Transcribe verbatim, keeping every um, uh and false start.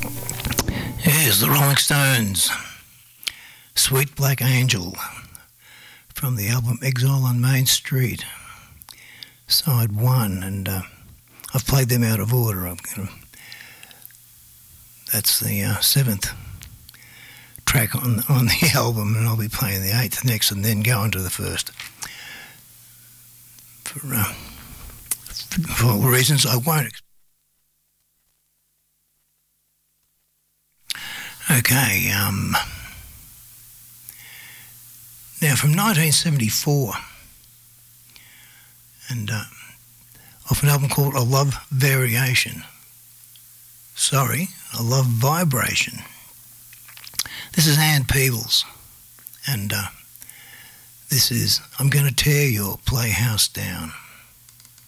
Here's the Rolling Stones, Sweet Black Angel, from the album Exile on Main Street, side one, and uh, I've played them out of order. I'm gonna, that's the uh, seventh track on on the album, and I'll be playing the eighth next, and then go on to the first. For, uh, for reasons I won't explain. Okay, um, now from nineteen seventy-four, and uh, off an album called A Love Variation. Sorry, A Love Vibration. This is Ann Peebles, and uh, this is I'm Gonna Tear Your Playhouse Down.